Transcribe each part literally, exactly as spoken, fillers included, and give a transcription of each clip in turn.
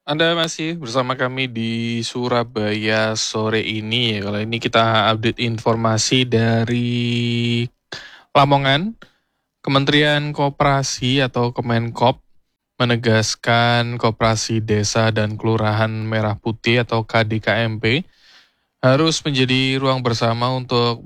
Anda masih bersama kami di Surabaya sore ini ya. Kalau ini kita update informasi dari Lamongan. Kementerian Koperasi atau Kemenkop menegaskan Koperasi Desa dan Kelurahan Merah Putih atau K D K M P harus menjadi ruang bersama untuk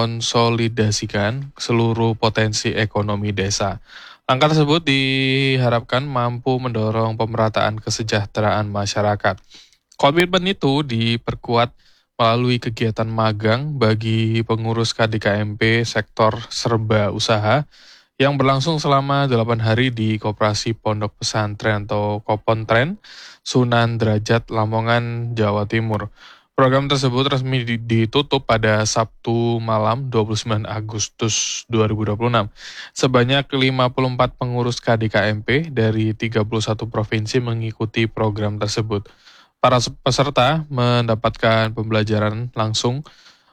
mengonsolidasikan seluruh potensi ekonomi desa. Langkah tersebut diharapkan mampu mendorong pemerataan kesejahteraan masyarakat. Komitmen itu diperkuat melalui kegiatan magang bagi pengurus K D K M P sektor serba usaha yang berlangsung selama delapan hari di Koperasi Pondok Pesantren atau Kopontren, Sunan Derajat, Lamongan, Jawa Timur. Program tersebut resmi di- ditutup pada Sabtu malam dua puluh sembilan Agustus dua ribu dua puluh enam. Sebanyak lima puluh empat pengurus K D K M P dari tiga puluh satu provinsi mengikuti program tersebut. Para peserta mendapatkan pembelajaran langsung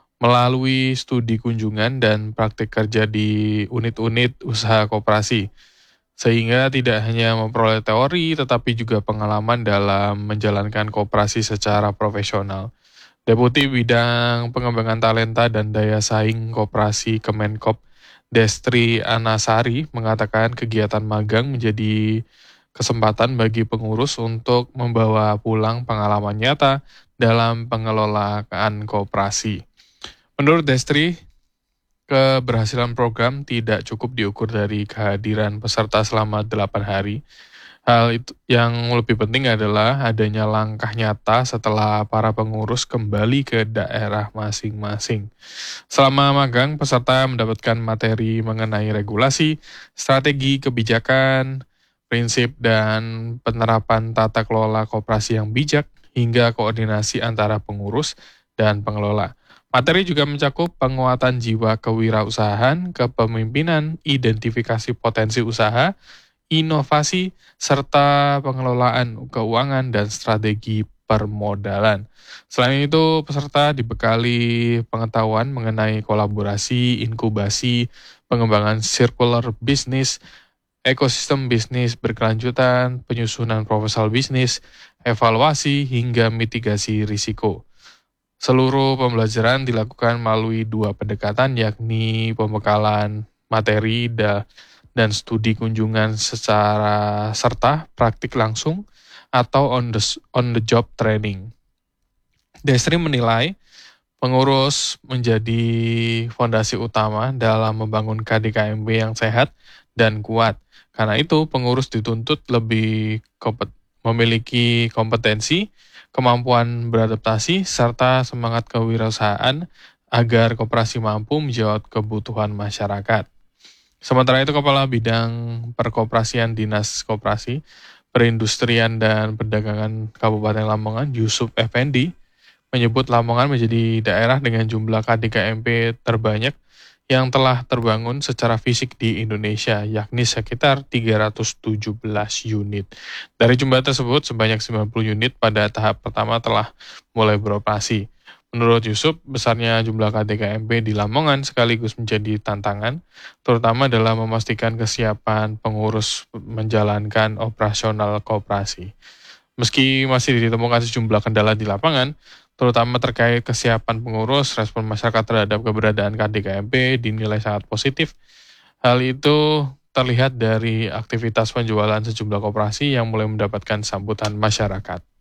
melalui studi kunjungan dan praktik kerja di unit-unit usaha koperasi, sehingga tidak hanya memperoleh teori tetapi juga pengalaman dalam menjalankan koperasi secara profesional. Deputi Bidang Pengembangan Talenta dan Daya Saing Koperasi Kemenkop, Destri Anasari, mengatakan kegiatan magang menjadi kesempatan bagi pengurus untuk membawa pulang pengalaman nyata dalam pengelolaan koperasi. Menurut Destri, keberhasilan program tidak cukup diukur dari kehadiran peserta selama delapan hari. Hal itu yang lebih penting adalah adanya langkah nyata setelah para pengurus kembali ke daerah masing-masing. Selama magang, peserta mendapatkan materi mengenai regulasi, strategi kebijakan, prinsip dan penerapan tata kelola koperasi yang bijak, hingga koordinasi antara pengurus dan pengelola. Materi juga mencakup penguatan jiwa kewirausahaan, kepemimpinan, identifikasi potensi usaha, inovasi, serta pengelolaan keuangan dan strategi permodalan. Selain itu, peserta dibekali pengetahuan mengenai kolaborasi, inkubasi, pengembangan circular business, ekosistem bisnis berkelanjutan, penyusunan proposal bisnis, evaluasi, hingga mitigasi risiko. Seluruh pembelajaran dilakukan melalui dua pendekatan, yakni pembekalan materi da- dan studi kunjungan secara serta praktik langsung atau on the, on the job training. Desri menilai pengurus menjadi fondasi utama dalam membangun K D K M B yang sehat dan kuat. Karena itu, pengurus dituntut lebih kompet- memiliki kompetensi, kemampuan beradaptasi, serta semangat kewirausahaan agar koperasi mampu menjawab kebutuhan masyarakat. Sementara itu, Kepala Bidang Perkoperasian Dinas Koperasi, Perindustrian dan Perdagangan Kabupaten Lamongan, Yusuf Effendi, menyebut Lamongan menjadi daerah dengan jumlah K D K M P terbanyak yang telah terbangun secara fisik di Indonesia, yakni sekitar tiga ratus tujuh belas unit. Dari jumlah tersebut, sebanyak sembilan puluh unit pada tahap pertama telah mulai beroperasi. Menurut Yusuf, besarnya jumlah K D K M P di Lamongan sekaligus menjadi tantangan, terutama dalam memastikan kesiapan pengurus menjalankan operasional koperasi. Meski masih ditemukan sejumlah kendala di lapangan, terutama terkait kesiapan pengurus, respon masyarakat terhadap keberadaan K D K M P dinilai sangat positif. Hal itu terlihat dari aktivitas penjualan sejumlah koperasi yang mulai mendapatkan sambutan masyarakat.